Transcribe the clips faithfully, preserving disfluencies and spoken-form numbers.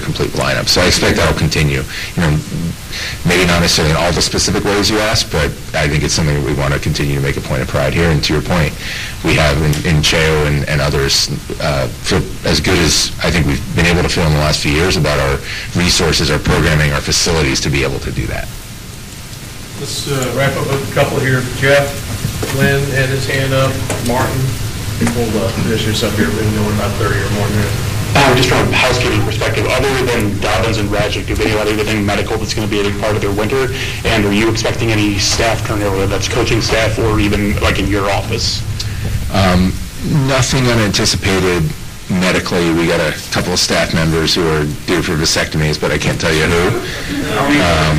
complete lineup. So I expect that'll continue. You know, maybe not necessarily in all the specific ways you asked, but I think it's something that we want to continue to make a point of pride here. And to your point, we have in, in Cheo and, and others uh, feel as good as I think we've been able to feel in the last few years about our resources, our programming, our facilities to be able to do that. Let's uh, wrap up with a couple here. Jeff, Glenn had his hand up. Martin, we'll uh, finish this up here. We've been going about thirty or more minutes. Uh, just from a housekeeping perspective, other than Dobbins and Rajic, do they have anything medical that's going to be a big part of their winter? And are you expecting any staff turnover, whether that's coaching staff or even like in your office? Um, nothing unanticipated medically. We got a couple of staff members who are due for vasectomies, but I can't tell you who. Um,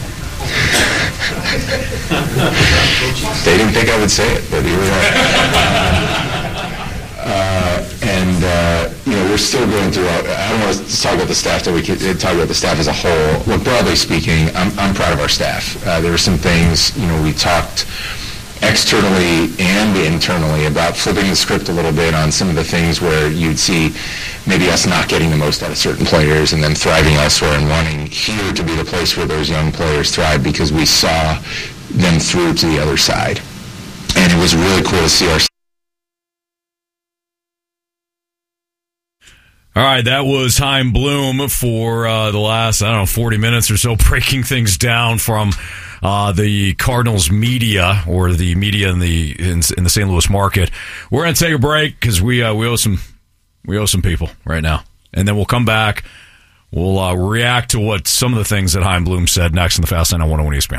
they didn't think I would say it, but here we are. Uh, and, uh, you know, we're still going through, our, I don't want to talk about the staff, that we can talk about the staff as a whole. Look, broadly speaking, I'm, I'm proud of our staff. Uh, there were some things, you know, we talked externally and internally about flipping the script a little bit on some of the things where you'd see maybe us not getting the most out of certain players and then thriving elsewhere and wanting here to be the place where those young players thrive because we saw them through to the other side. And it was really cool to see our All right, that was Chaim Bloom for uh, the last, I don't know, forty minutes or so, breaking things down from uh, the Cardinals media or the media in the in, in the Saint Louis market. We're going to take a break because we uh, we owe some we owe some people right now, and then we'll come back. We'll uh, react to what some of the things that Chaim Bloom said next in the Fast Lane on one oh one E S P N.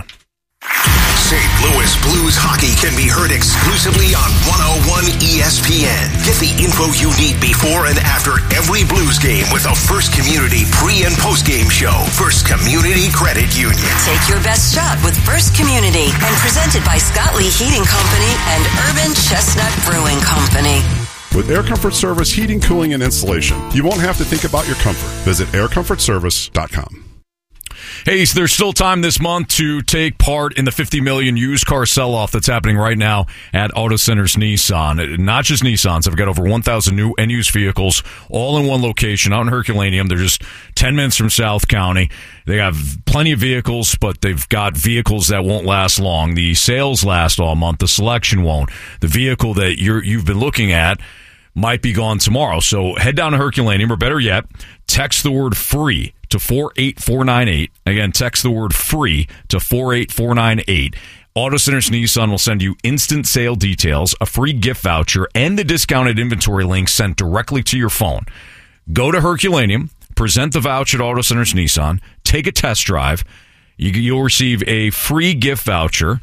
Saint Louis Blues hockey can be heard exclusively on one oh one E S P N. Get the info you need before and after every Blues game with a First Community pre- and post-game show. First Community Credit Union. Take your best shot with First Community and presented by Scott Lee Heating Company and Urban Chestnut Brewing Company. With Air Comfort Service heating, cooling, and installation, you won't have to think about your comfort. Visit air comfort service dot com. Hey, so there's still time this month to take part in the fifty million used car sell-off that's happening right now at Auto Centers Nissan. Not just Nissans. They've got over one thousand new and used vehicles all in one location out in Herculaneum. They're just ten minutes from South County. They have plenty of vehicles, but they've got vehicles that won't last long. The sales last all month. The selection won't. The vehicle that you're, you've been looking at might be gone tomorrow. So head down to Herculaneum, or better yet, text the word FREE to four eight four nine eight. Again, text the word FREE to four eight four nine eight. Auto Centers Nissan will send you instant sale details, a free gift voucher, and the discounted inventory link sent directly to your phone. Go to Herculaneum, present the voucher to Auto Centers Nissan, take a test drive. You, you'll receive a free gift voucher.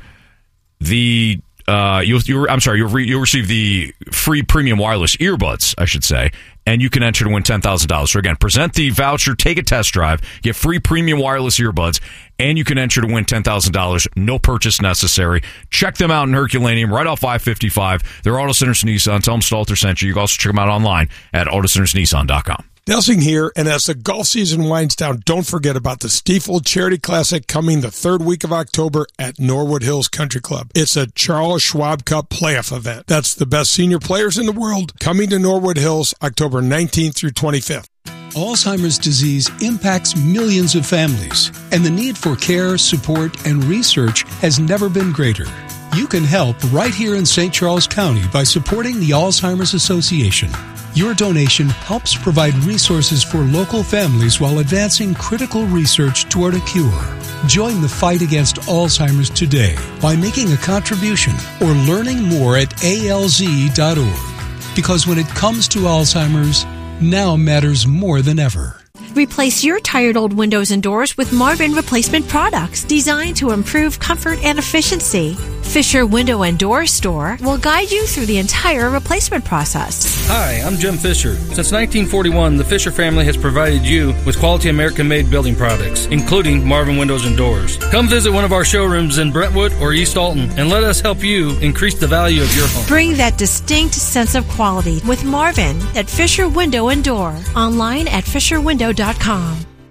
The Uh, you'll, you'll, I'm sorry, you'll, re, you'll receive the free premium wireless earbuds, I should say, and you can enter to win ten thousand dollars. So again, present the voucher, take a test drive, get free premium wireless earbuds, and you can enter to win ten thousand dollars. No purchase necessary. Check them out in Herculaneum, right off I fifty-five. They're Auto Centers Nissan. Tell them Stalter sent you. You can also check them out online at auto centers nissan dot com. Delsing here, and as the golf season winds down, don't forget about the Stiefel Charity Classic coming the third week of October at Norwood Hills Country Club. It's a Charles Schwab Cup playoff event. That's the best senior players in the world coming to Norwood Hills October nineteenth through twenty-fifth. Alzheimer's disease impacts millions of families, and the need for care, support, and research has never been greater. You can help right here in Saint Charles County by supporting the Alzheimer's Association. Your donation helps provide resources for local families while advancing critical research toward a cure. Join the fight against Alzheimer's today by making a contribution or learning more at A L Z dot org. Because when it comes to Alzheimer's, now matters more than ever. Replace your tired old windows and doors with Marvin replacement products designed to improve comfort and efficiency. Fisher Window and Door Store will guide you through the entire replacement process. Hi, I'm Jim Fisher. Since nineteen forty-one, the Fisher family has provided you with quality American-made building products, including Marvin Windows and Doors. Come visit one of our showrooms in Brentwood or East Alton and let us help you increase the value of your home. Bring that distinct sense of quality with Marvin at Fisher Window and Door. Online at fisher window dot com.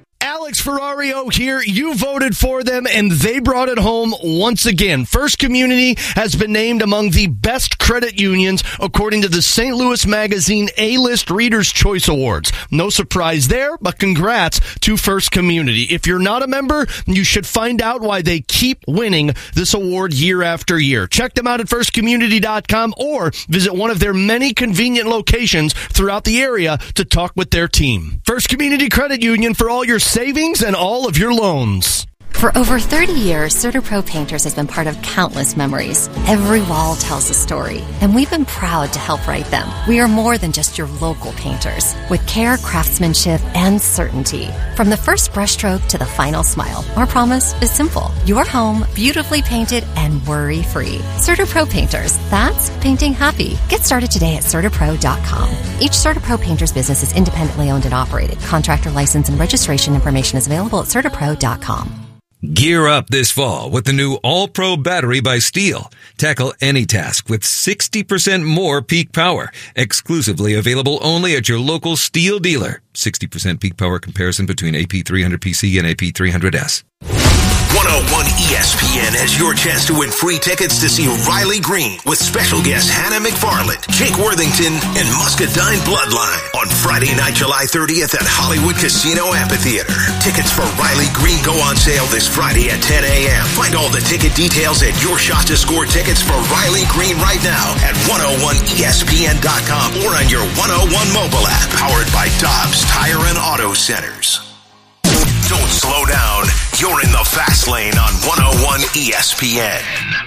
Alex Ferrario here. You voted for them, and they brought it home once again. First Community has been named among the best credit unions according to the Saint Louis Magazine A-List Reader's Choice Awards. No surprise there, but congrats to First Community. If you're not a member, you should find out why they keep winning this award year after year. Check them out at first community dot com or visit one of their many convenient locations throughout the area to talk with their team. First Community Credit Union for all your savings and all of your loans. For over thirty years, CertaPro Painters has been part of countless memories. Every wall tells a story, and we've been proud to help write them. We are more than just your local painters, with care, craftsmanship, and certainty. From the first brushstroke to the final smile, our promise is simple. Your home, beautifully painted and worry-free. CertaPro Painters, that's painting happy. Get started today at Certa Pro dot com. Each CertaPro Painters business is independently owned and operated. Contractor license and registration information is available at Certa Pro dot com. Gear up this fall with the new All-Pro battery by Steel. Tackle any task with sixty percent more peak power. Exclusively available only at your local Steel dealer. sixty percent peak power comparison between A P three hundred P C and A P three hundred S. one oh one E S P N has your chance to win free tickets to see Riley Green with special guests Hannah McFarland, Jake Worthington, and Muscadine Bloodline on Friday night, July thirtieth at Hollywood Casino Amphitheater. Tickets for Riley Green go on sale this Friday at ten a.m. Find all the ticket details at Your Shot to Score tickets for Riley Green right now at one oh one E S P N dot com or on your one oh one mobile app, powered by Dobbs Tire and Auto Centers. Don't slow down. You're in the fast lane on one oh one E S P N.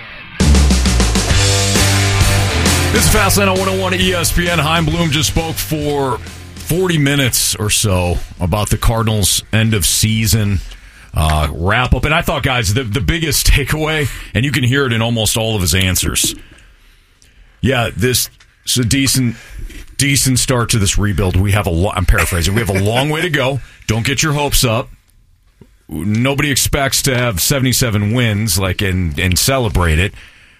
This is Fast Lane on one oh one E S P N. Chaim Bloom just spoke for forty minutes or so about the Cardinals' end of season uh, wrap up. And I thought, guys, the, the biggest takeaway, and you can hear it in almost all of his answers. Yeah, this is a decent, decent start to this rebuild. We have a lo- I'm paraphrasing. We have a long way to go. Don't get your hopes up. Nobody expects to have seventy-seven wins, like, and, and celebrate it.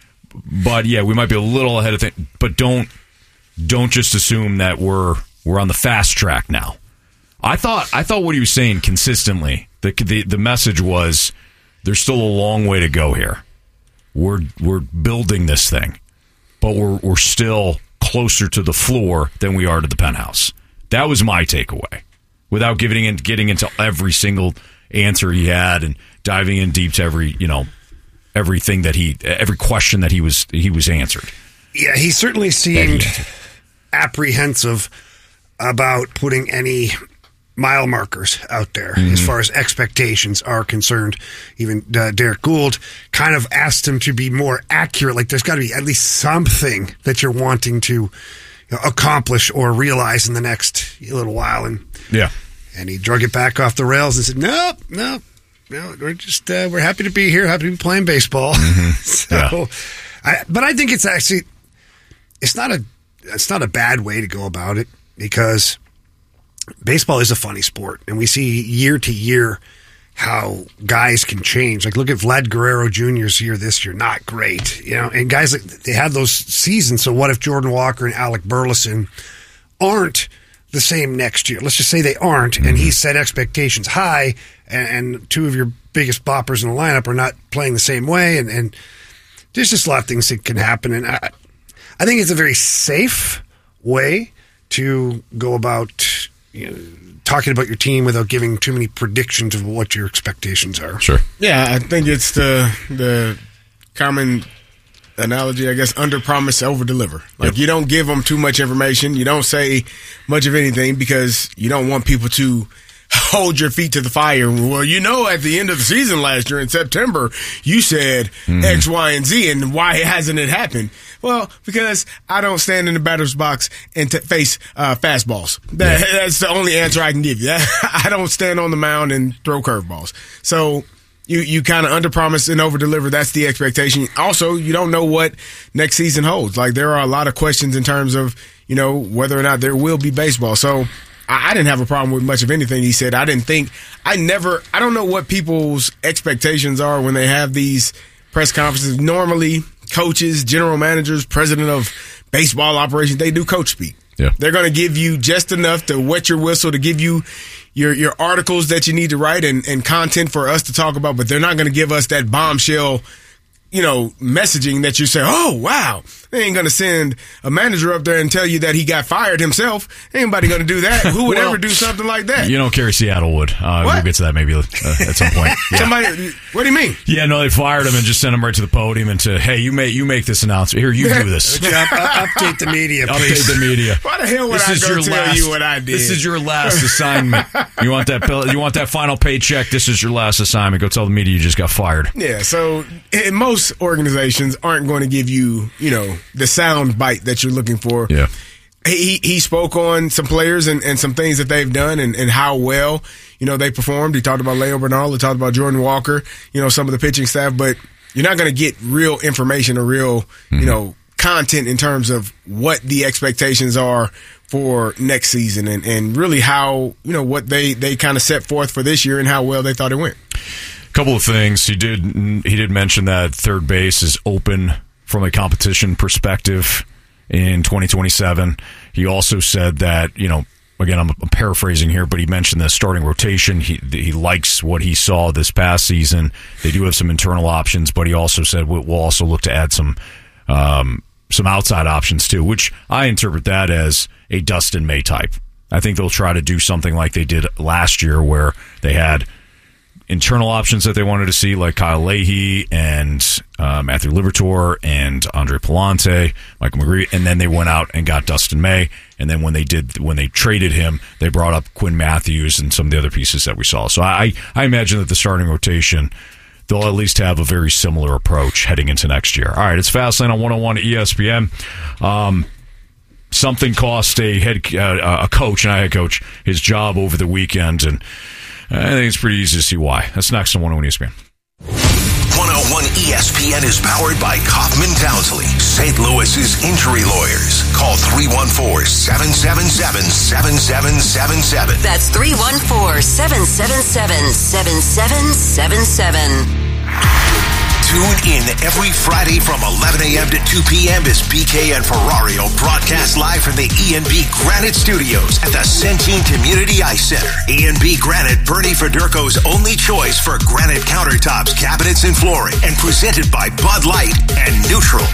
But yeah, we might be a little ahead of things. But don't don't just assume that we're we're on the fast track now. I thought I thought what he was saying consistently, the the, the message was there's still a long way to go here. We're we're building this thing, but we're we're still closer to the floor than we are to the penthouse. That was my takeaway. Without getting in, getting into every single answer he had and diving in deep to every, you know, everything that he, every question that he was he was answered. Yeah, he certainly seemed he apprehensive about putting any mile markers out there mm-hmm. as far as expectations are concerned. Even uh, Derek Gould kind of asked him to be more accurate. Like, there's got to be at least something that you're wanting to, you know, accomplish or realize in the next little while. And yeah. And he drug it back off the rails and said, "Nope, nope, no, we're just uh, we're happy to be here, happy to be playing baseball." Mm-hmm. so, yeah. I, but I think it's actually it's not a it's not a bad way to go about it, because baseball is a funny sport, and we see year to year how guys can change. Like, look at Vlad Guerrero Junior's year this year, not great, you know. And guys, they had those seasons. So what if Jordan Walker and Alec Burleson aren't the same next year? Let's just say they aren't, and he set expectations high, and, and two of your biggest boppers in the lineup are not playing the same way, and, and there's just a lot of things that can happen. And I, I think it's a very safe way to go about, you know, talking about your team without giving too many predictions of what your expectations are. Sure. Yeah, I think it's the the common analogy, I guess, under promise, over deliver. Like, yep. You don't give them too much information. You don't say much of anything, because you don't want people to hold your feet to the fire. Well, you know, at the end of the season last year in September, you said mm-hmm. X, Y, and Z, and why hasn't it happened? Well, because I don't stand in the batter's box and t- face uh, fastballs. That, yeah. That's the only answer I can give you. I don't stand on the mound and throw curveballs. So You you kind of underpromise and overdeliver. That's the expectation. Also, you don't know what next season holds. Like, there are a lot of questions in terms of, you know, whether or not there will be baseball. So I, I didn't have a problem with much of anything he said. I didn't think, I never, I don't know what people's expectations are when they have these press conferences. Normally, coaches, general managers, president of baseball operations, they do coach speak. Yeah. They're going to give you just enough to wet your whistle, to give you your your articles that you need to write and, and content for us to talk about, but they're not going to give us that bombshell, you know, messaging that you say, oh, wow. They ain't going to send a manager up there and tell you that he got fired himself. Ain't anybody going to do that. Who would Well, ever do something like that? You don't carry Seattle would. Uh, What? we'll get to that maybe uh, at some point. Yeah. Somebody, what do you mean? Yeah, no, they fired him and just sent him right to the podium and to, hey, you make you make this announcement. Here, you do this. Yeah, up- update the media, please. Update the media. Why the hell would This I is go your tell last- you what I did? This is your last assignment. You want that? bill- You want that final paycheck? This is your last assignment. Go tell the media you just got fired. Yeah, so in most organizations aren't going to give you, you know, the sound bite that you're looking for. Yeah. He he spoke on some players and, and some things that they've done and, and how well, you know, they performed. He talked about Leo Bernal. He talked about Jordan Walker, you know, some of the pitching staff. But you're not going to get real information or real, mm-hmm. you know, content in terms of what the expectations are for next season and, and really how, you know, what they, they kind of set forth for this year and how well they thought it went. Couple of things. He did he did mention that third base is open from a competition perspective in twenty twenty-seven. He also said that, you know, again, I'm, I'm paraphrasing here, but he mentioned the starting rotation. He he likes what he saw this past season. They do have some internal options, but he also said we'll, we'll also look to add some um, some outside options too, which I interpret that as a Dustin May type. I think they'll try to do something like they did last year where they had internal options that they wanted to see, like Kyle Leahy and uh, Matthew Liberatore and Andre Palante, Michael McGree, and then they went out and got Dustin May. And then when they did, when they traded him, they brought up Quinn Matthews and some of the other pieces that we saw. So I, I imagine that the starting rotation, they'll at least have a very similar approach heading into next year. All right, it's Fastlane on one oh one E S P N. Um, something cost a head uh, a coach, and I head coach, his job over the weekend, and I think it's pretty easy to see why. That's next on one oh one E S P N. one oh one E S P N is powered by Kaufman Townsley, Saint Louis's injury lawyers. Call three one four, seven seven seven, seven seven seven seven. That's three one four, seven seven seven, seven seven seven seven. Tune in every Friday from eleven a.m. to two p.m. as B K and Ferrario broadcast live from the E and B Granite Studios at the Centene Community Ice Center. E and B Granite, Bernie Federko's only choice for granite countertops, cabinets, and flooring, and presented by Bud Light and Neutral.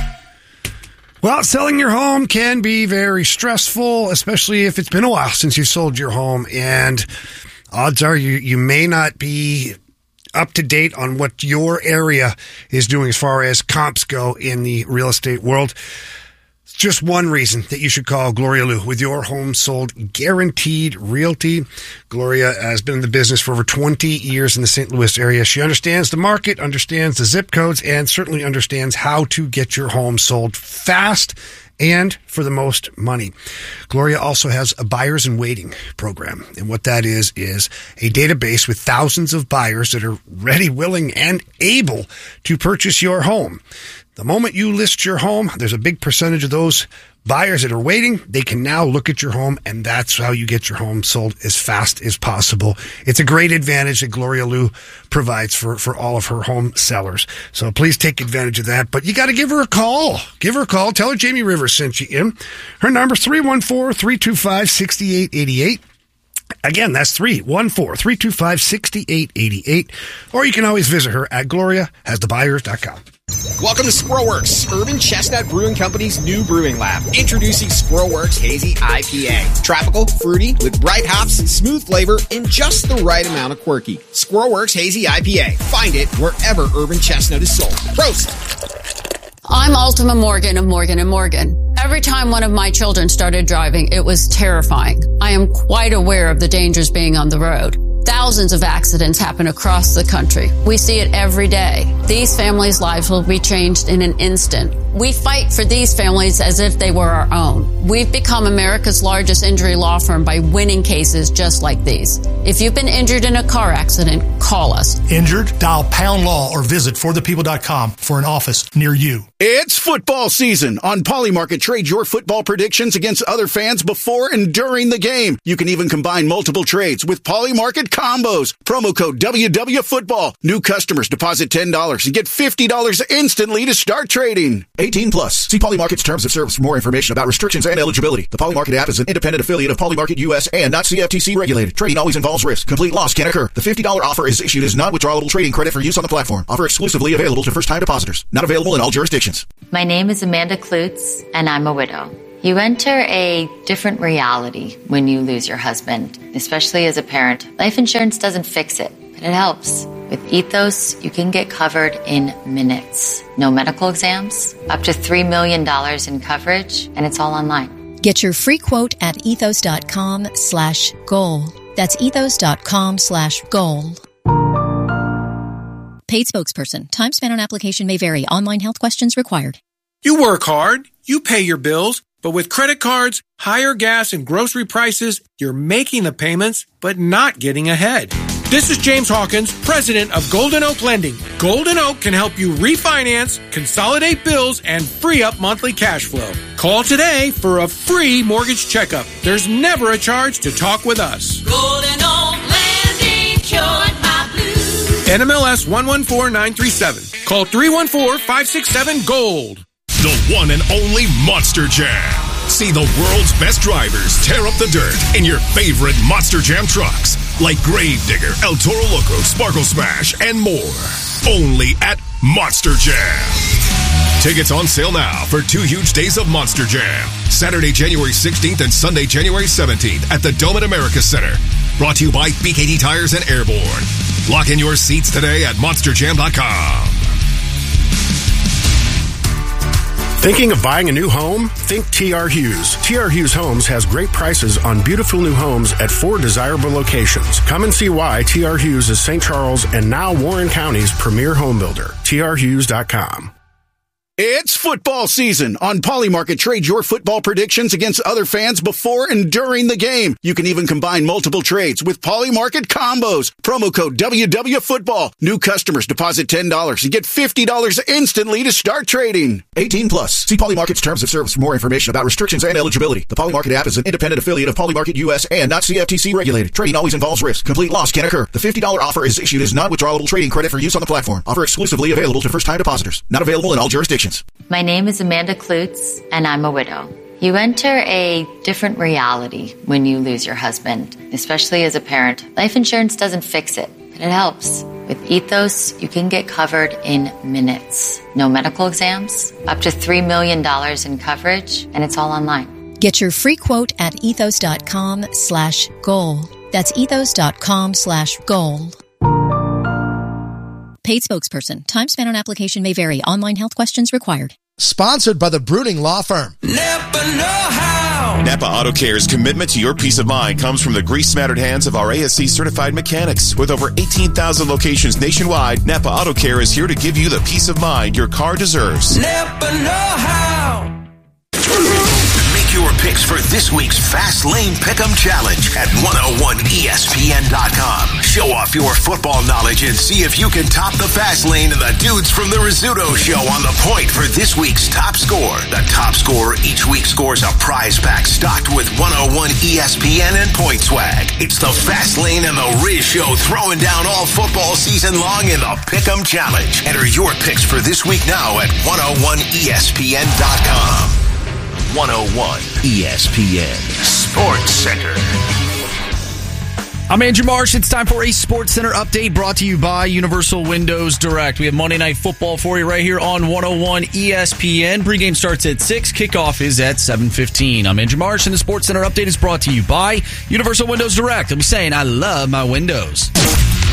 Well, selling your home can be very stressful, especially if it's been a while since you sold your home, and odds are you, you may not be up to date on what your area is doing as far as comps go in the real estate world. It's just one reason that you should call Gloria Liu with your home sold guaranteed realty. Gloria has been in the business for over twenty years in the Saint Louis area. She understands the market, understands the zip codes, and certainly understands how to get your home sold fast and for the most money. Gloria also has a buyers in waiting program. And what that is, is a database with thousands of buyers that are ready, willing, and able to purchase your home. The moment you list your home, there's a big percentage of those buyers that are waiting. They can now look at your home, and that's how you get your home sold as fast as possible. It's a great advantage that Gloria Liu provides for, for all of her home sellers. So please take advantage of that. But you got to give her a call. Give her a call. Tell her Jamie Rivers sent you in. Her number is three one four, three two five, six eight eight eight. Again, that's three one four, three two five, six eight eight eight. Or you can always visit her at gloria has the buyers dot com. Welcome to Squirrelworks, Urban Chestnut Brewing Company's new brewing lab. Introducing Squirrelworks Hazy I P A. Tropical, fruity, with bright hops, smooth flavor, and just the right amount of quirky. Squirrelworks Hazy I P A. Find it wherever Urban Chestnut is sold. Prost! I'm Ultima Morgan of Morgan and Morgan. Every time one of my children started driving, it was terrifying. I am quite aware of the dangers being on the road. Thousands of accidents happen across the country. We see it every day. These families' lives will be changed in an instant. We fight for these families as if they were our own. We've become America's largest injury law firm by winning cases just like these. If you've been injured in a car accident, call us. Injured? Dial Pound Law or visit for the people dot com for an office near you. It's football season. On Polymarket, trade your football predictions against other fans before and during the game. You can even combine multiple trades with Polymarket Combine. Combos. Promo code W W Football. New customers deposit ten dollars and get fifty dollars instantly to start trading. eighteen plus. See Polymarket's terms of service for more information about restrictions and eligibility. The Polymarket app is an independent affiliate of Polymarket U S and not C F T C regulated. Trading always involves risk. Complete loss can occur. The fifty dollars offer is issued as non-withdrawable trading credit for use on the platform. Offer exclusively available to first-time depositors. Not available in all jurisdictions. My name is Amanda Klutz, and I'm a widow. You enter a different reality when you lose your husband, especially as a parent. Life insurance doesn't fix it, but it helps. With Ethos, you can get covered in minutes. No medical exams, up to three million dollars in coverage, and it's all online. Get your free quote at ethos.com slash goal. That's ethos.com slash goal. Paid spokesperson. Time spent on application may vary. Online health questions required. You work hard, you pay your bills, but with credit cards, higher gas and grocery prices, you're making the payments, but not getting ahead. This is James Hawkins, president of Golden Oak Lending. Golden Oak can help you refinance, consolidate bills, and free up monthly cash flow. Call today for a free mortgage checkup. There's never a charge to talk with us. Golden Oak Lending, cured my blues. N M L S one one four nine three seven. Call three one four, five six seven, GOLD. The one and only Monster Jam. See the world's best drivers tear up the dirt in your favorite Monster Jam trucks, like Gravedigger, El Toro Loco, Sparkle Smash, and more. Only at Monster Jam. Tickets on sale now for two huge days of Monster Jam. Saturday, January sixteenth and Sunday, January seventeenth at the Dome at America Center. Brought to you by B K D Tires and Airborne. Lock in your seats today at monster jam dot com. Thinking of buying a new home? Think T R Hughes. T R Hughes Homes has great prices on beautiful new homes at four desirable locations. Come and see why T R Hughes is Saint Charles and now Warren County's premier home builder. T R Hughes dot com. It's football season. On Polymarket, trade your football predictions against other fans before and during the game. You can even combine multiple trades with Polymarket Combos. Promo code W W Football. New customers deposit ten dollars and get fifty dollars instantly to start trading. eighteen plus. See Polymarket's terms of service for more information about restrictions and eligibility. The Polymarket app is an independent affiliate of Polymarket U S and not C F T C regulated. Trading always involves risk. Complete loss can occur. The fifty dollars offer is issued as non-withdrawable trading credit for use on the platform. Offer exclusively available to first-time depositors. Not available in all jurisdictions. My name is Amanda Klutz, and I'm a widow. You enter a different reality when you lose your husband, especially as a parent. Life insurance doesn't fix it, but it helps. With Ethos, you can get covered in minutes. No medical exams, up to three million dollars in coverage, and it's all online. Get your free quote at ethos.com slash goal. That's ethos.com slash goal. Paid spokesperson. Time spent on application may vary. Online health questions required. Sponsored by the Bruning Law Firm. Never know how. Napa Auto Care's commitment to your peace of mind comes from the grease-smattered hands of our A S C-certified mechanics. With over eighteen thousand locations nationwide, Napa Auto Care is here to give you the peace of mind your car deserves. Never know how. Make your picks for this week's Fast Lane Pick'em Challenge at one oh one E S P N dot com. Show off your football knowledge and see if you can top the Fast Lane and the dudes from the Rizzuto Show on the point for this week's top score. The top scorer each week scores a prize pack stocked with one oh one E S P N and Point Swag. It's the Fast Lane and the Riz Show throwing down all football season long in the Pick'em Challenge. Enter your picks for this week now at one oh one E S P N dot com. one oh one E S P N Sports Center. I'm Andrew Marsh. It's time for a Sports Center update brought to you by Universal Windows Direct. We have Monday Night Football for you right here on one oh one E S P N. Pregame starts at six. Kickoff is at seven fifteen. I'm Andrew Marsh, and the Sports Center update is brought to you by Universal Windows Direct. I'm saying I love my windows.